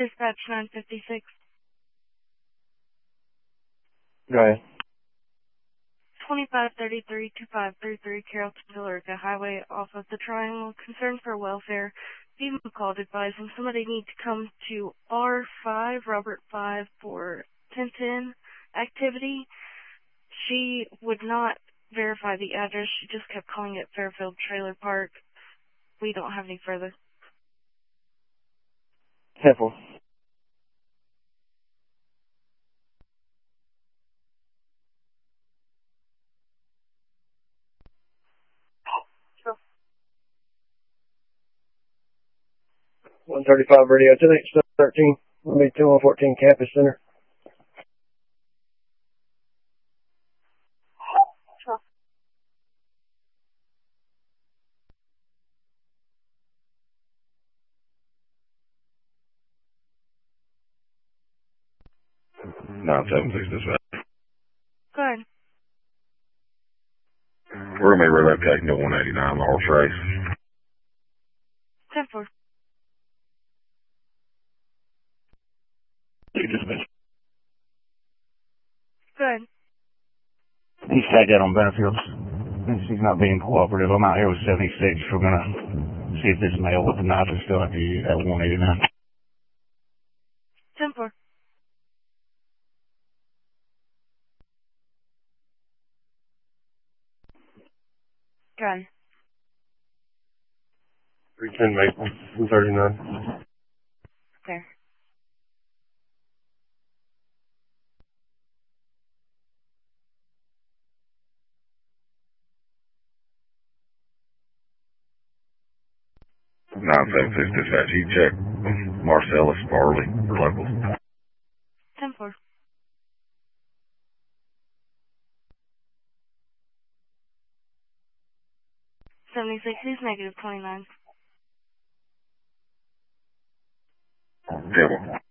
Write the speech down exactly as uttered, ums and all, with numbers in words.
Dispatch nine fifty-six. Go ahead. twenty-five thirty-three, twenty-five thirty-three Carrollton, Billerica Highway off of the Triangle. Concern for welfare. FEMA called advising somebody need to come to R five, Robert five for ten ten activity. She would not verify the address. She just kept calling it Fairfield Trailer Park. We don't have any further. ten four. Sure. one thirty-five radio, ten eight thirteen, will be two one fourteen Campus Center. Sure. nine seven six dispatch. Go ahead. We're going to be relocating to one eighty-nine Laurel Trace. ten four. Go ahead. He's tagged out on Benefields. He's not being cooperative. I'm out here with seventy-six. We're going to see if this male with the knife is still at, the, at one eighty-nine. ten four. Go ahead. three ten Maple, one thirty-nine. There. nine seven six dispatch. You check Marcellus Farley for local. ten four. seventy-six, he's negative twenty-nine. Devil.